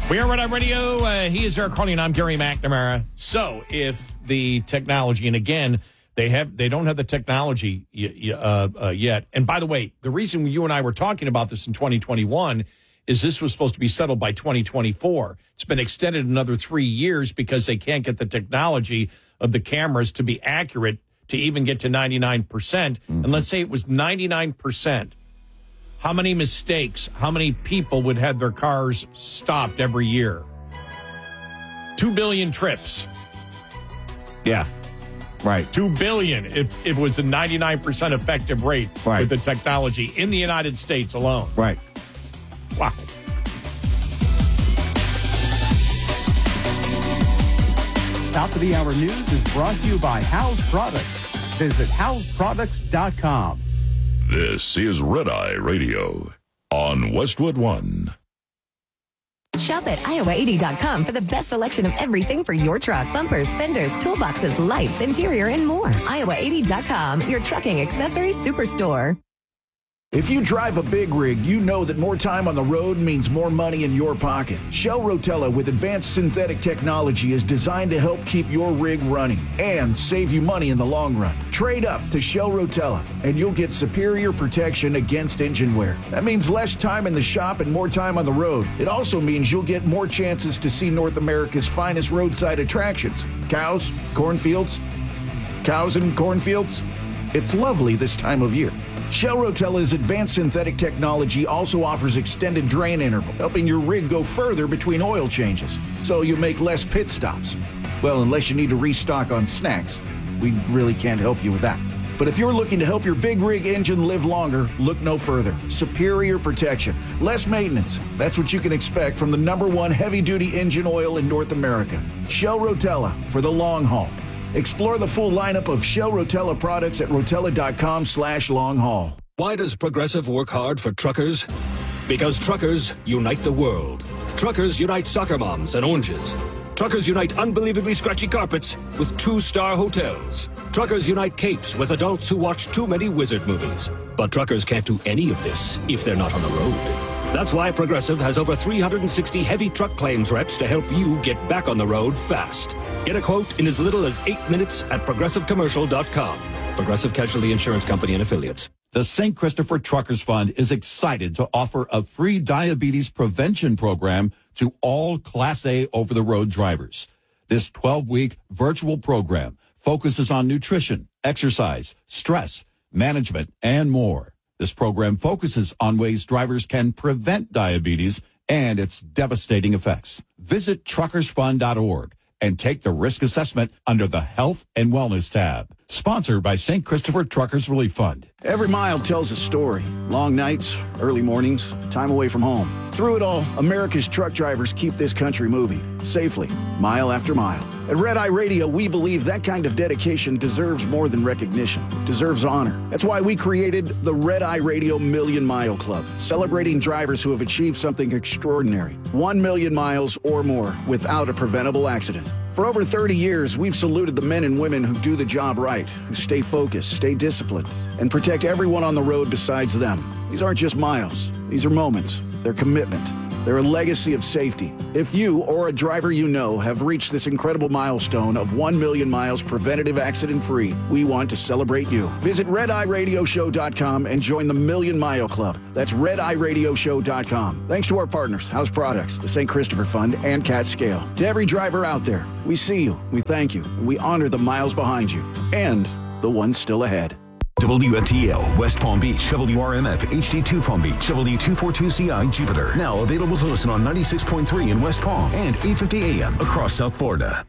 We are Red Eye Radio. He is Eric Carney, and I'm Gary McNamara. So, if the technology, and again, they don't have the technology yet. And by the way, the reason you and I were talking about this in 2021 is this was supposed to be settled by 2024. It's been extended another 3 years because they can't get the technology of the cameras to be accurate to even get to 99%. And let's say it was 99%. How many mistakes, how many people would have their cars stopped every year? 2 billion trips. Yeah. Right. 2 billion if it was a 99% effective rate with the technology in the United States alone. Right. Wow. Top of the Hour News is brought to you by House Products. Visit houseproducts.com. This is Red Eye Radio on Westwood One. Shop at iowa80.com for the best selection of everything for your truck. Bumpers, fenders, toolboxes, lights, interior, and more. iowa80.com, your trucking accessories superstore. If you drive a big rig, you know that more time on the road means more money in your pocket. Shell Rotella with advanced synthetic technology is designed to help keep your rig running and save you money in the long run. Trade up to Shell Rotella and you'll get superior protection against engine wear. That means less time in the shop and more time on the road. It also means you'll get more chances to see North America's finest roadside attractions. Cows, cornfields, cows and cornfields. It's lovely this time of year. Shell Rotella's advanced synthetic technology also offers extended drain interval, helping your rig go further between oil changes, so you make less pit stops. Well, unless you need to restock on snacks. We really can't help you with that. But if you're looking to help your big rig engine live longer, look no further. Superior protection, less maintenance. That's what you can expect from the #1 heavy-duty engine oil in North America. Shell Rotella for the long haul. Explore the full lineup of Shell Rotella products at rotella.com/long-haul. Why does Progressive work hard for truckers? Because truckers unite the world. Truckers unite soccer moms and oranges. Truckers unite unbelievably scratchy carpets with 2-star hotels. Truckers unite capes with adults who watch too many wizard movies. But truckers can't do any of this if they're not on the road. That's why Progressive has over 360 heavy truck claims reps to help you get back on the road fast. Get a quote in as little as 8 minutes at progressivecommercial.com. Progressive Casualty Insurance Company and Affiliates. The St. Christopher Truckers Fund is excited to offer a free diabetes prevention program to all Class A over-the-road drivers. This 12-week virtual program focuses on nutrition, exercise, stress, management, and more. This program focuses on ways drivers can prevent diabetes and its devastating effects. Visit truckersfund.org and take the risk assessment under the Health and Wellness tab. Sponsored by St. Christopher Truckers Relief Fund. Every mile tells a story. Long nights, early mornings, time away from home. Through it all, America's truck drivers keep this country moving safely, mile after mile. At Red Eye Radio, we believe that kind of dedication deserves more than recognition. It deserves honor. That's why we created the Red Eye Radio Million Mile Club, celebrating drivers who have achieved something extraordinary. 1 million miles or more without a preventable accident. For over 30 years, we've saluted the men and women who do the job right, who stay focused, stay disciplined, and protect everyone on the road besides them. These aren't just miles. These are moments. They're commitment. They're a legacy of safety. If you or a driver you know have reached this incredible milestone of 1 million miles preventative accident-free, we want to celebrate you. Visit RedEyeRadioShow.com and join the Million Mile Club. That's RedEyeRadioShow.com. Thanks to our partners, House Products, the St. Christopher Fund, and Cat Scale. To every driver out there, we see you, we thank you, and we honor the miles behind you and the ones still ahead. WFTL, West Palm Beach, WRMF, HD2 Palm Beach, W242CI, Jupiter. Now available to listen on 96.3 in West Palm and 850 AM across South Florida.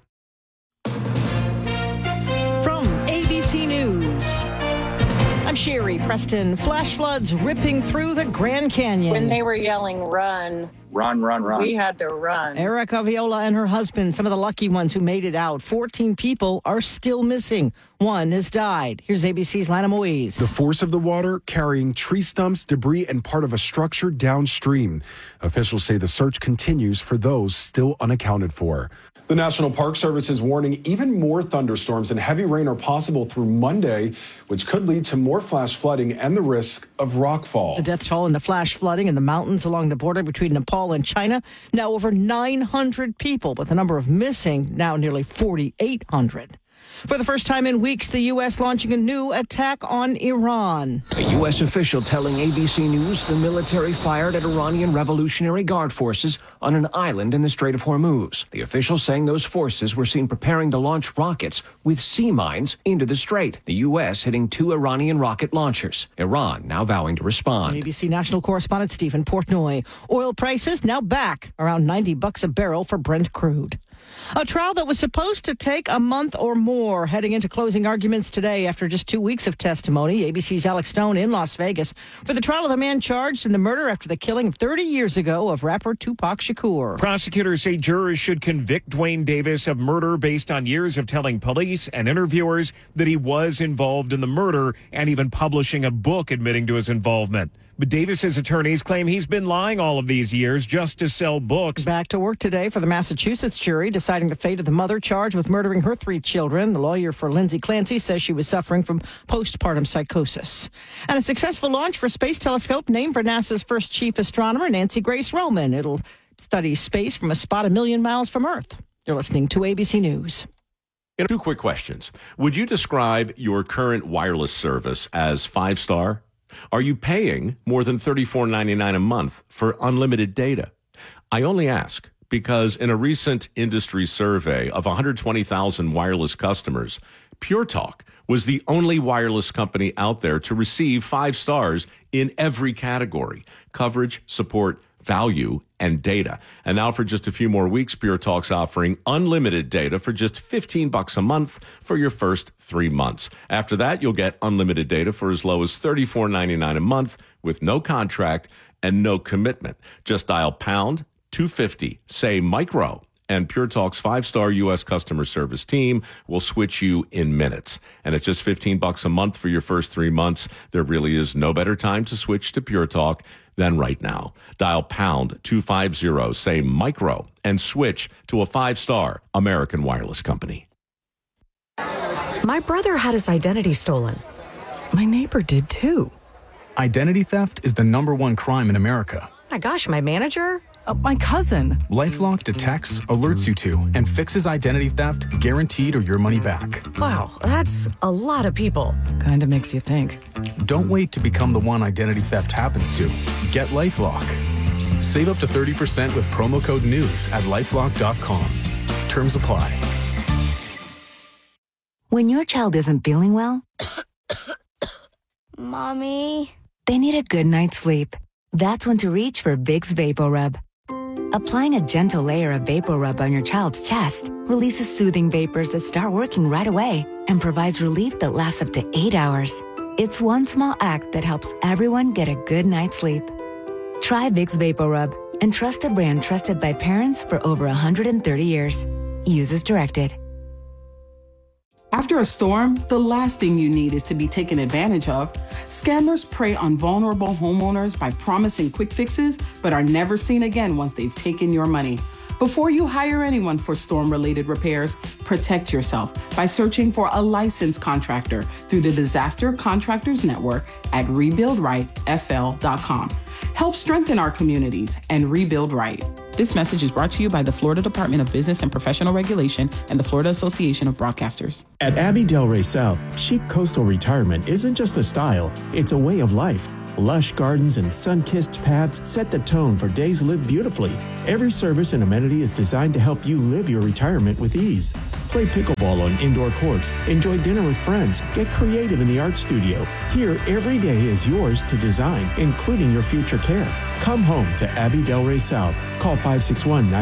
From ABC News, I'm Sherry Preston. Flash floods ripping through the Grand Canyon. When they were yelling, run. Run, run, run. We had to run. Erica Viola and her husband, some of the lucky ones who made it out. 14 people are still missing. One has died. Here's ABC's Lana Moise. The force of the water carrying tree stumps, debris, and part of a structure downstream. Officials say the search continues for those still unaccounted for. The National Park Service is warning even more thunderstorms and heavy rain are possible through Monday, which could lead to more flash flooding and the risk of rockfall. The death toll in the flash flooding in the mountains along the border between Nepal and China, now over 900 people, with the number of missing now nearly 4,800. For the first time in weeks, the U.S. launching a new attack on Iran. A U.S. official telling ABC News the military fired at Iranian Revolutionary Guard forces on an island in the Strait of Hormuz. The official saying those forces were seen preparing to launch rockets with sea mines into the strait. The U.S. hitting 2 Iranian rocket launchers. Iran now vowing to respond. ABC national correspondent Stephen Portnoy. Oil prices now back around $90 a barrel for Brent crude. A trial that was supposed to take a month or more heading into closing arguments today after just 2 weeks of testimony. ABC's Alex Stone in Las Vegas for the trial of the man charged in the murder after the killing 30 years ago of rapper Tupac Shakur. Prosecutors say jurors should convict Dwayne Davis of murder based on years of telling police and interviewers that he was involved in the murder and even publishing a book admitting to his involvement. But Davis's attorneys claim he's been lying all of these years just to sell books. Back to work today for the Massachusetts jury, deciding the fate of the mother charged with murdering her 3 children. The lawyer for Lindsay Clancy says she was suffering from postpartum psychosis. And a successful launch for Space Telescope named for NASA's first chief astronomer, Nancy Grace Roman. It'll study space from a spot 1 million miles from Earth. You're listening to ABC News. 2 quick questions. Would you describe your current wireless service as 5-star? Are you paying more than $34.99 a month for unlimited data? I only ask because in a recent industry survey of 120,000 wireless customers, Pure Talk was the only wireless company out there to receive 5 stars in every category: coverage, support, value, and data. And now for just a few more weeks, Pure Talk's offering unlimited data for just $15 a month for your first 3 months. After that, you'll get unlimited data for as low as $34.99 a month with no contract and no commitment. Just dial pound 250, say micro, and Pure Talk's 5-star U.S. customer service team will switch you in minutes. And at just $15 a month for your first 3 months, there really is no better time to switch to Pure Talk than right now. Dial pound 250, say micro, and switch to a 5-star American wireless company. My brother had his identity stolen. My neighbor did too. Identity theft is the #1 crime in America. My gosh, my manager? My cousin. LifeLock detects, alerts you to, and fixes identity theft, guaranteed or your money back. Wow, that's a lot of people. Kinda makes you think. Don't wait to become the one identity theft happens to. Get LifeLock. Save up to 30% with promo code NEWS at LifeLock.com. Terms apply. When your child isn't feeling well, Mommy, they need a good night's sleep. That's when to reach for Vicks VapoRub. Applying a gentle layer of VapoRub on your child's chest releases soothing vapors that start working right away and provides relief that lasts up to 8 hours. It's one small act that helps everyone get a good night's sleep. Try Vicks VapoRub and trust a brand trusted by parents for over 130 years. Use as directed. After a storm, the last thing you need is to be taken advantage of. Scammers prey on vulnerable homeowners by promising quick fixes, but are never seen again once they've taken your money. Before you hire anyone for storm-related repairs, protect yourself by searching for a licensed contractor through the Disaster Contractors Network at rebuildrightfl.com. Help strengthen our communities and rebuild right. This message is brought to you by the Florida Department of Business and Professional Regulation and the Florida Association of Broadcasters. At Abbey Delray South, chic coastal retirement isn't just a style, it's a way of life. Lush gardens and sun-kissed paths set the tone for days lived beautifully. Every service and amenity is designed to help you live your retirement with ease. Play pickleball on indoor courts, enjoy dinner with friends, get creative in the art studio. Here, every day is yours to design, including your future care. Come home to Abbey Delray South. Call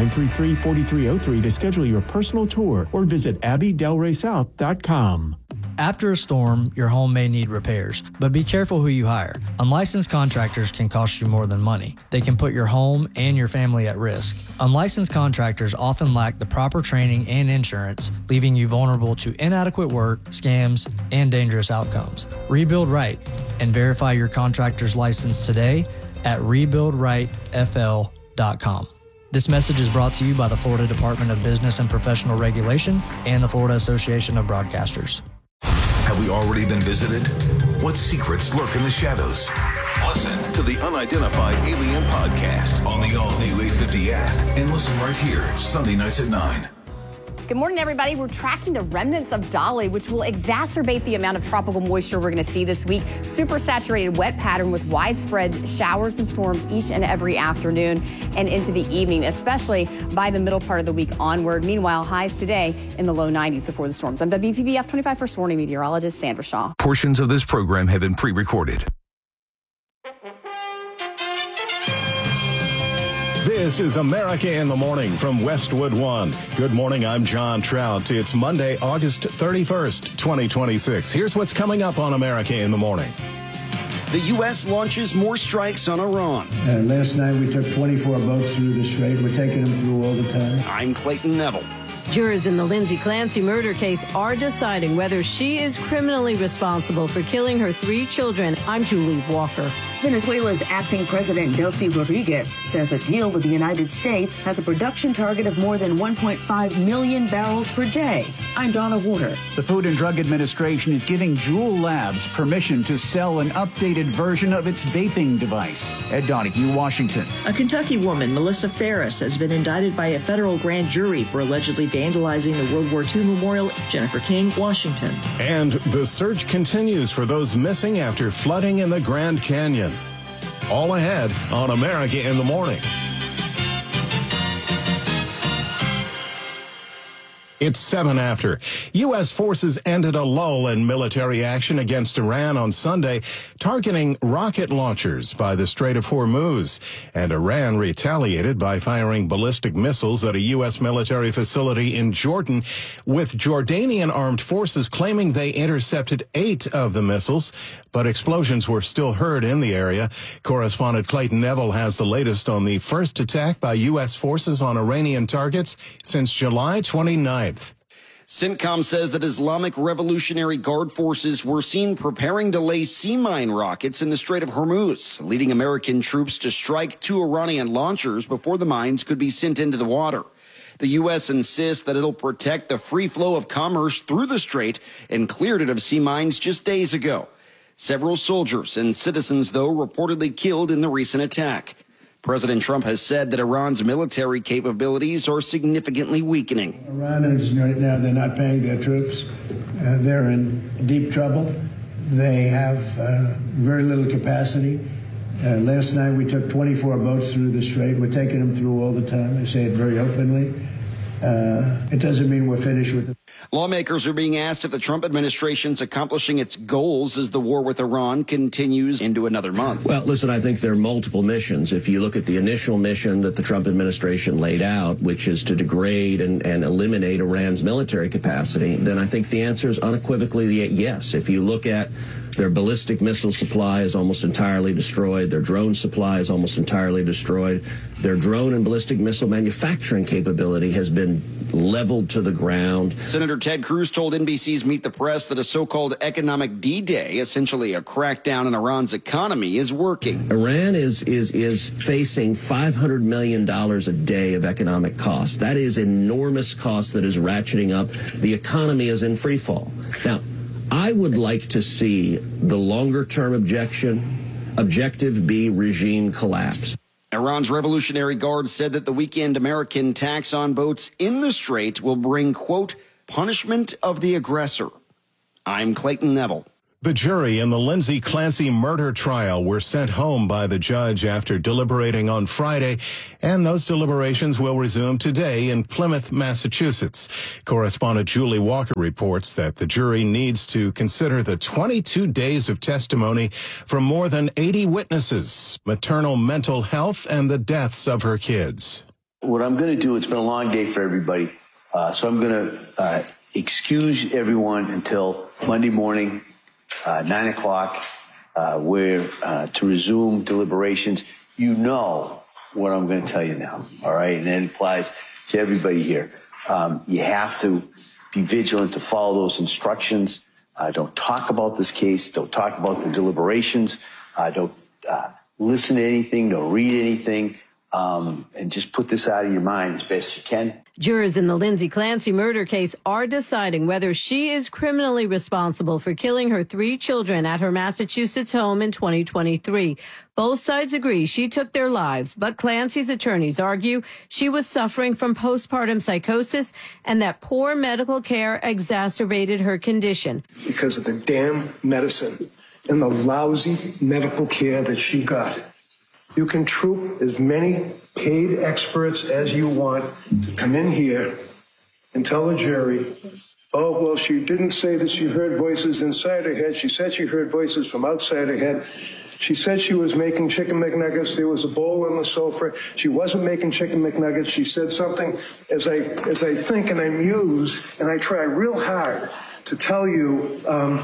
561-933-4303 to schedule your personal tour or visit abbeydelraysouth.com. After a storm, your home may need repairs, but be careful who you hire. Unlicensed contractors can cost you more than money. They can put your home and your family at risk. Unlicensed contractors often lack the proper training and insurance, leaving you vulnerable to inadequate work, scams, and dangerous outcomes. Rebuild Right and verify your contractor's license today at rebuildrightfl.com. This message is brought to you by the Florida Department of Business and Professional Regulation and the Florida Association of Broadcasters. Have we already been visited? What secrets lurk in the shadows? Listen to the Unidentified Alien Podcast on the all-new 850 app and listen right here, Sunday nights at 9. Good morning, everybody. We're tracking the remnants of Dolly, which will exacerbate the amount of tropical moisture we're going to see this week. Super saturated wet pattern with widespread showers and storms each and every afternoon and into the evening, especially by the middle part of the week onward. Meanwhile, highs today in the low 90s before the storms. I'm WPBF 25 First Warning meteorologist Sandra Shaw. Portions of this program have been pre-recorded. This is America in the Morning from Westwood One. Good morning, I'm John Trout. It's Monday, August 31st, 2026. Here's what's coming up on America in the Morning. The U.S. launches more strikes on Iran. Last night we took 24 boats through the strait. We're taking them through all the time. I'm Clayton Neville. Jurors in the Lindsay Clancy murder case are deciding whether she is criminally responsible for killing her 3 children. I'm Julie Walker. Venezuela's acting president, Delcy Rodriguez, says a deal with the United States has a production target of more than 1.5 million barrels per day. I'm Donna Warner. The Food and Drug Administration is giving Juul Labs permission to sell an updated version of its vaping device. Ed Donahue, Washington. A Kentucky woman, Melissa Ferris, has been indicted by a federal grand jury for allegedly vandalizing the World War II memorial. Jennifer King, Washington. And the search continues for those missing after flooding in the Grand Canyon. All ahead on America in the Morning. It's 7 after. U.S. forces ended a lull in military action against Iran on Sunday, targeting rocket launchers by the Strait of Hormuz. And Iran retaliated by firing ballistic missiles at a U.S. military facility in Jordan, with Jordanian armed forces claiming they intercepted 8 of the missiles, but explosions were still heard in the area. Correspondent Clayton Neville has the latest on the first attack by U.S. forces on Iranian targets since July 29th. CENTCOM says that Islamic Revolutionary Guard forces were seen preparing to lay sea mine rockets in the Strait of Hormuz, leading American troops to strike 2 Iranian launchers before the mines could be sent into the water. The U.S. insists that it'll protect the free flow of commerce through the strait and cleared it of sea mines just days ago. Several soldiers and citizens, though, reportedly killed in the recent attack. President Trump has said that Iran's military capabilities are significantly weakening. Iran is right now, they're not paying their troops. They're in deep trouble. They have very little capacity. Last night we took 24 boats through the strait. We're taking them through all the time. I say it very openly. It doesn't mean we're finished with it. Lawmakers are being asked if the Trump administration's accomplishing its goals as the war with Iran continues into another month. Well, listen, I think there are multiple missions. If you look at the initial mission that the Trump administration laid out, which is to degrade and eliminate Iran's military capacity, then I think the answer is unequivocally yes. If you look at their ballistic missile supply is almost entirely destroyed. Their drone supply is almost entirely destroyed. Their drone and ballistic missile manufacturing capability has been leveled to the ground. Senator Ted Cruz told NBC's Meet the Press that a so-called economic D-Day, essentially a crackdown on Iran's economy, is working. Iran is facing $500 million a day of economic costs. That is enormous cost that is ratcheting up. The economy is in free fall. Now, I would like to see the longer-term objective be regime collapse. Iran's Revolutionary Guard said that the weekend American attacks on boats in the strait will bring, quote, punishment of the aggressor. I'm Clayton Neville. The jury in the Lindsay Clancy murder trial were sent home by the judge after deliberating on Friday, and those deliberations will resume today in Plymouth, Massachusetts. Correspondent Julie Walker reports that the jury needs to consider the 22 days of testimony from more than 80 witnesses, maternal mental health, and the deaths of her kids. What I'm going to do, it's been a long day for everybody, so I'm going to excuse everyone until Monday morning, 9 o'clock, where to resume deliberations. You know what I'm going to tell you now, all right? And that applies to everybody here. You have to be vigilant to follow those instructions. Don't talk about this case. Don't talk about the deliberations. Don't listen to anything. Don't read anything. And just put this out of your mind as best you can. Jurors in the Lindsay Clancy murder case are deciding whether she is criminally responsible for killing her 3 children at her Massachusetts home in 2023. Both sides agree she took their lives, but Clancy's attorneys argue she was suffering from postpartum psychosis and that poor medical care exacerbated her condition. Because of the damn medicine and the lousy medical care that she got. You can troop as many paid experts as you want to come in here and tell the jury, oh, well, she didn't say that she heard voices inside her head. She said she heard voices from outside her head. She said she was making chicken McNuggets. There was a bowl on the sofa. She wasn't making chicken McNuggets. She said something as I think and I muse and I try real hard to tell you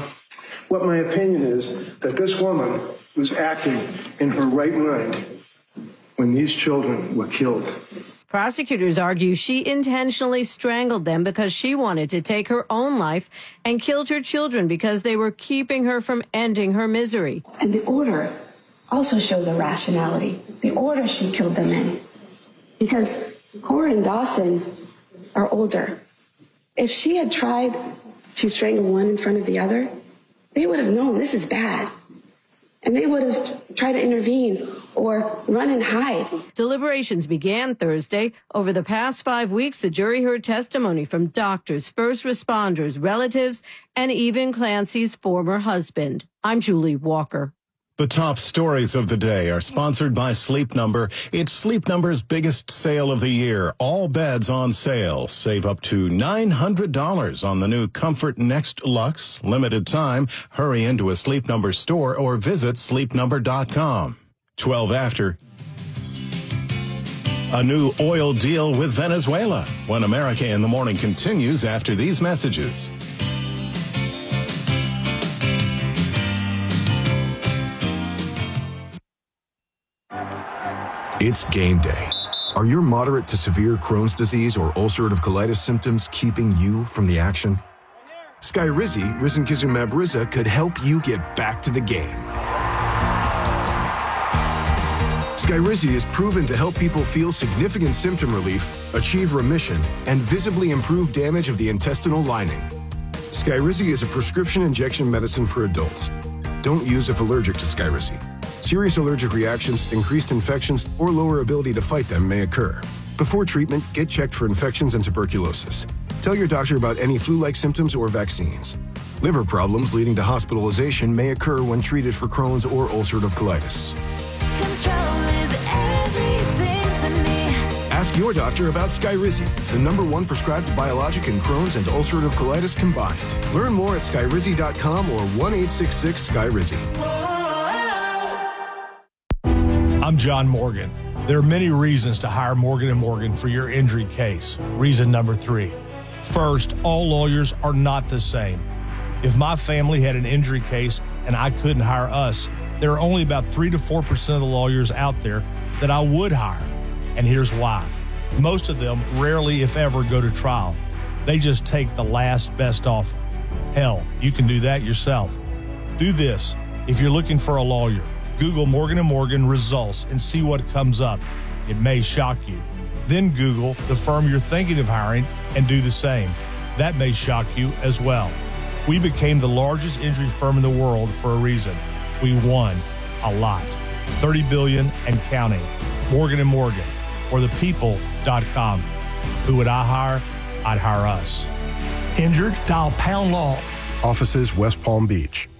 what my opinion is, that this woman was acting in her right mind when these children were killed. Prosecutors argue she intentionally strangled them because she wanted to take her own life and killed her children because they were keeping her from ending her misery. And the order also shows a rationality. The order she killed them in. Because Cora and Dawson are older. If she had tried to strangle one in front of the other, they would have known this is bad. And they would have tried to intervene or run and hide. Deliberations began Thursday. Over the past 5 weeks, the jury heard testimony from doctors, first responders, relatives, and even Clancy's former husband. I'm Julie Walker. The top stories of the day are sponsored by Sleep Number. It's Sleep Number's biggest sale of the year. All beds on sale. Save up to $900 on the new Comfort Next Luxe. Limited time. Hurry into a Sleep Number store or visit sleepnumber.com. 12 after. A new oil deal with Venezuela. One America in the Morning continues after these messages. It's game day. Are your moderate to severe Crohn's disease or ulcerative colitis symptoms keeping you from the action? Skyrizi, risankizumab Riza, could help you get back to the game. Skyrizi is proven to help people feel significant symptom relief, achieve remission, and visibly improve damage of the intestinal lining. Skyrizi is a prescription injection medicine for adults. Don't use if allergic to Skyrizi. Serious allergic reactions, increased infections, or lower ability to fight them may occur. Before treatment, get checked for infections and tuberculosis. Tell your doctor about any flu-like symptoms or vaccines. Liver problems leading to hospitalization may occur when treated for Crohn's or ulcerative colitis. Control is everything to me. Ask your doctor about Skyrizi, the #1 prescribed biologic in Crohn's and ulcerative colitis combined. Learn more at skyrizi.com or 1-866-SKYRIZI. I'm John Morgan. There are many reasons to hire Morgan & Morgan for your injury case. Reason number 3. First, all lawyers are not the same. If my family had an injury case and I couldn't hire us, there are only about 3 to 4% of the lawyers out there that I would hire. And here's why. Most of them rarely, if ever, go to trial. They just take the last best offer. Hell, you can do that yourself. Do this. If you're looking for a lawyer, Google Morgan & Morgan results and see what comes up. It may shock you. Then Google the firm you're thinking of hiring and do the same. That may shock you as well. We became the largest injury firm in the world for a reason. We won a lot. $30 billion and counting. Morgan & Morgan, or thepeople.com. Who would I hire? I'd hire us. Injured? Dial #law. Offices West Palm Beach.